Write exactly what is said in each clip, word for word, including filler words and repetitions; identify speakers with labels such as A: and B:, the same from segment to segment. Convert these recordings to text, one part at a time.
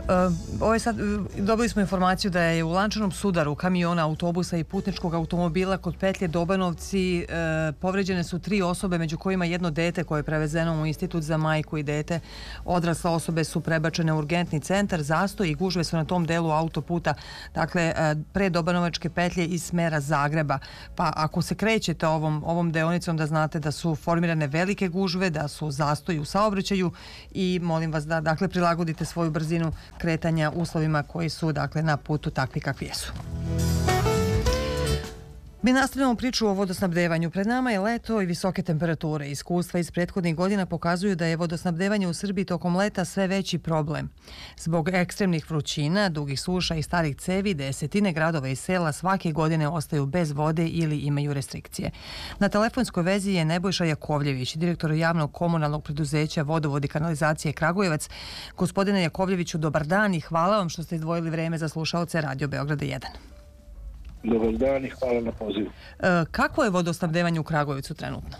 A: Ovo je sad, dobili smo informaciju da je u lančanom sudaru kamiona, autobusa i putničkog automobila kod petlje Dobanovci e, povređene su tri osobe, među kojima jedno dete koje je prevezeno u Institut za majku i dete. Odrasle osobe su prebačene u urgentni centar. Zastoj i gužve su na tom delu autoputa, dakle, e, pre Dobanovačke petlje iz smera Zagreba. Pa ako se krećete ovom, ovom deonicom, da znate da su formirane velike gužve, da su zastoji u saobraćaju i molim vas da, dakle, prilagodite svoju brzinu kretanja uslovima koji su, dakle, na putu takvi kakvi jesu. Mi nastavljamo priču o vodosnabdevanju. Pred nama je leto i visoke temperature. Iskustva iz prethodnih godina pokazuju da je vodosnabdevanje u Srbiji tokom leta sve veći problem. Zbog ekstremnih vrućina, dugih suša i starih cevi, desetine gradova i sela svake godine ostaju bez vode ili imaju restrikcije. Na telefonskoj vezi je Nebojša Jakovljević, direktor javnog komunalnog preduzeća Vodovod i kanalizacije Kragujevac. Gospodine Jakovljeviću, dobar dan i hvala vam što ste izdvojili vreme za slušaoce Radio Beograda jedan.
B: Dobar dan i hvala na pozivu.
A: E, kako je vodosnabdevanje u Kragujevcu trenutno?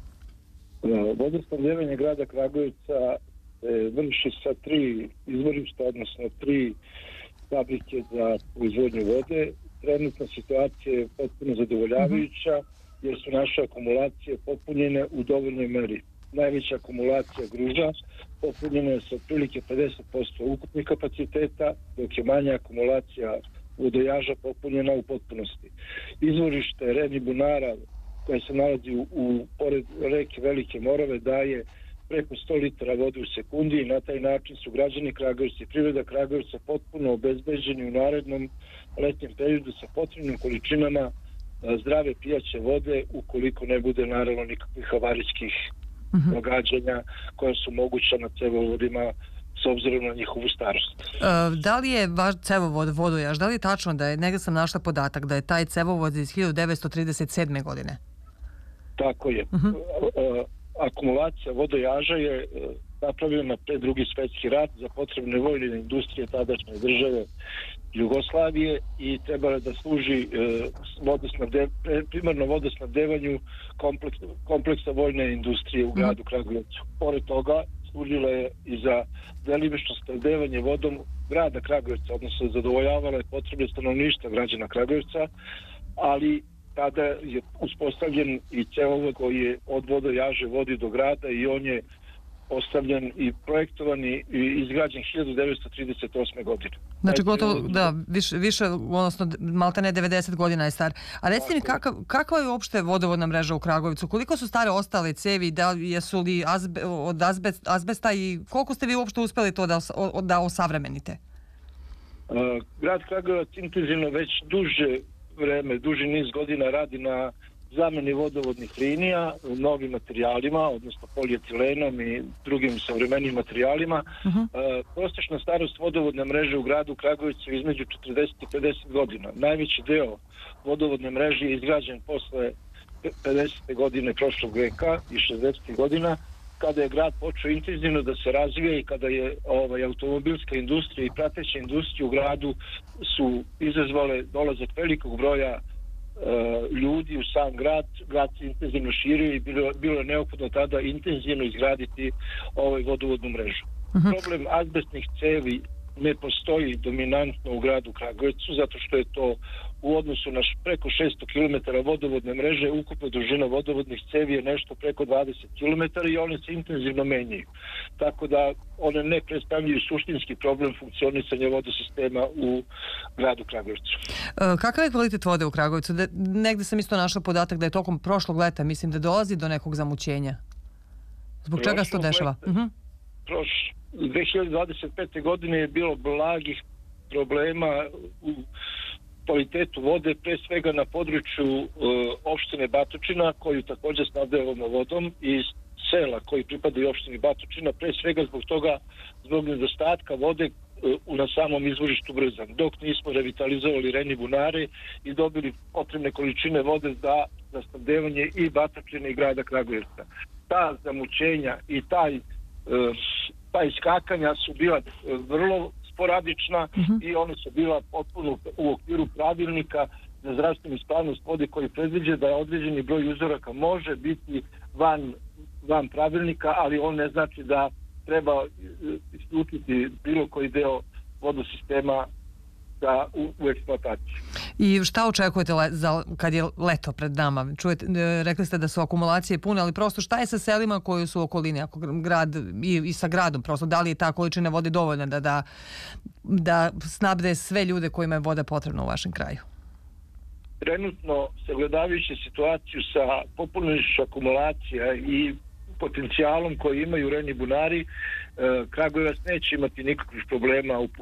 B: Vodosnabdevanje grada Kragujevca e, vrši sa tri izvorišta, odnosno tri fabrike za proizvodnju vode. Trenutna situacija je potpuno zadovoljavajuća jer su naše akumulacije popunjene u dovoljnoj meri. Najveća akumulacija Gruža popunjena je sa otprilike pedeset posto ukupnih kapaciteta, dok je manja akumulacija Vodojaža popunjena u potpunosti. Izvorište Reni Bunara, koje se nalazi u, u pored reke Velike Morave, daje preko sto litara vode u sekundi i na taj način su građani Kragujevca i privreda Kragujevca potpuno obezbeđeni u narednom letnjem periodu sa potrebnim količinama zdrave pijaće vode, ukoliko ne bude naravno nikakvih avarijskih uh-huh. događanja koja su moguća na cevovodima s obzirom na njihovu starost.
A: E, da li je vaš cevovod Vodojaž, da li je tačno da je, negdje sam našla podatak, da je taj cevovod iz hiljadu devetsto trideset sedme. godine?
B: Tako je. Uh-huh. E, akumulacija Vodojaža je napravljena pre drugi svjetski rat za potrebne vojne industrije tadašnje države Jugoslavije i trebala da služi e, vodosnabde, primarno vodosnabdevanju kompleks, kompleksa vojne industrije u gradu Kragujevcu. Pored toga služila je i za delimično snabdevanje vodom grada Kragujevca, odnosno zadovoljavala je potrebe stanovništva građana Kragujevca, ali tada je uspostavljen i cevovod koji je od Vodojaže vodi do grada i on je postavljen i projektovan i izgrađen hiljadu devetsto trideset osme. godine.
A: Znači gotovo, da, više, više odnosno malte ne devedeset godina je star. A recite mi, kakav, kakva je uopšte vodovodna mreža u Kragujevcu? Koliko su stare ostale cevi, da jesu li azbe, od azbest, azbesta i koliko ste vi uopšte uspeli to da, da osavremenite?
B: Uh, grad Kragujevac intenzivno već duže vreme, duži niz godina radi na zameni vodovodnih linija novim materijalima, odnosno polijetilenom i drugim savremenim materijalima. Uh-huh. E, prosječna starost vodovodne mreže u gradu Kragujevcu je između četrdeset i pedeset godina. Najveći deo vodovodne mreže je izgrađen posle pedesete godine prošlog veka i šezdesetih godina, kada je grad počeo intenzivno da se razvija i kada je ovaj, automobilska industrija i prateća industrija u gradu su izazvale dolazak velikog broja ljudi u sam grad, grad se intenzivno širio i bilo, bilo je neophodno tada intenzivno izgraditi ovaj vodovodnu mrežu. Uh-huh. Problem azbestnih cevi ne postoji dominantno u gradu Kragujevcu, zato što je to u odnosu na preko šesto kilometara vodovodne mreže, ukupna dužina vodovodnih cevi je nešto preko dvadeset kilometara i one se intenzivno menjaju. Tako da one ne predstavljaju suštinski problem funkcionisanja vodosistema u gradu Kragujevcu.
A: E, kakav je kvalitet vode u Kragujevcu? De, negde sam isto našla podatak da je tokom prošlog leta, mislim da dolazi do nekog zamućenja. Zbog čega se to dešava?
B: Leta, uh-huh. proš, dve hiljade dvadeset pete. godine je bilo blagih problema u kvalitetu vode, pre svega na području e, opštine Batočina, koju također snabdevamo vodom, i sela koji pripadaju opštini Batočina, pre svega zbog toga, zbog nedostatka vode e, na samom izvorištu Brzan, dok nismo revitalizovali Reni Bunare i dobili potrebne količine vode za, za snabdevanje i Batočine i grada Kragujevca. Ta zamućenja i taj, e, ta iskakanja su bila vrlo sporadična uh-huh. i one su bila potpuno u okviru pravilnika za zdravstvenu ispravnost vode koji predviđa da određeni broj uzoraka može biti van, van pravilnika, ali on ne znači da treba isključiti bilo koji deo vodosistema da u, u eksploataciju.
A: I šta očekujete le, za, kad je leto pred nama? Čujete, rekli ste da su akumulacije pune, ali prosto šta je sa selima koji su u okolini, ako grad i, i sa gradom, prosto da li je ta količina vode dovoljna da, da, da snabde sve ljude kojima je voda potrebna u vašem kraju?
B: Trenutno, sagledavajući situaciju sa popunjenošću akumulacija i potencijalom koji imaju reni bunari, Kragujevac neće imati nikakvih problema u